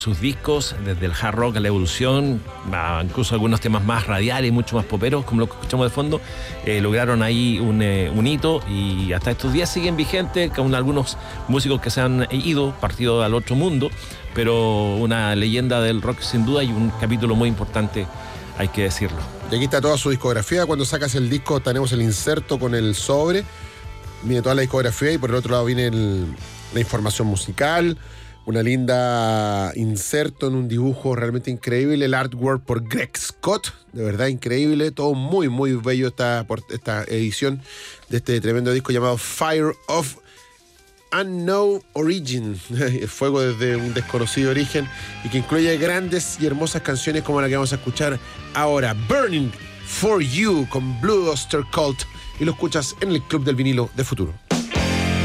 sus discos, desde el hard rock a la evolución, incluso algunos temas más radiales y mucho más poperos, como lo que escuchamos de fondo, lograron ahí un hito y hasta estos días siguen vigentes, con algunos músicos que se han ido, partido al otro mundo, pero una leyenda del rock sin duda y un capítulo muy importante, hay que decirlo. Y aquí está toda su discografía. Cuando sacas el disco tenemos el inserto con el sobre, viene toda la discografía y por el otro lado viene la información musical. Una linda inserto en un dibujo realmente increíble. El artwork por Greg Scott, de verdad increíble. Todo muy, muy bello esta edición de este tremendo disco llamado Fire of Unknown Origin. Fuego desde un desconocido origen, y que incluye grandes y hermosas canciones como la que vamos a escuchar ahora, Burning for You con Blue Oyster Cult. Y lo escuchas en el Club del Vinilo de Futuro.